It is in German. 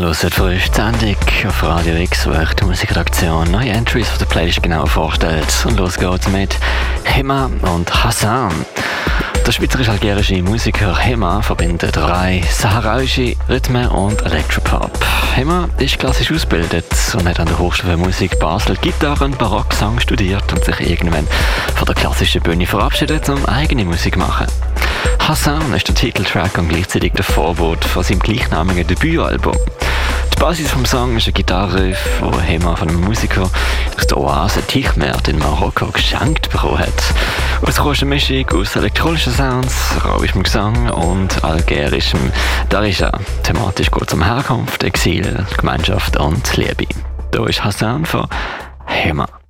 hört frisch die Sendung auf Radio X, wo euch die Musikredaktion neue Entries von der Playlist genau vorstellt. Und los geht's mit Hema und Hassan. Der schweizerisch-algerische Musiker Hema verbindet drei saharauische Rhythmen und Electropop. Hema ist klassisch ausgebildet und hat an der Hochschule für Musik Basel Gitarre und Barockgesang studiert und sich irgendwann von der klassischen Bühne verabschiedet, um eigene Musik zu machen. Hassan ist der Titeltrack und gleichzeitig der Vorwort von seinem gleichnamigen Debütalbum. Die Basis vom Song ist ein Gitarrenriff, den Hema von einem Musiker aus der Oase Tichmert in Marokko geschenkt bekommen hat. Es kommt eine Mischung aus elektronischen Sounds, arabischem Gesang und algerischem Darija. Thematisch geht es um Herkunft, Exil, Gemeinschaft und Liebe. Hier ist Hassan von Hema.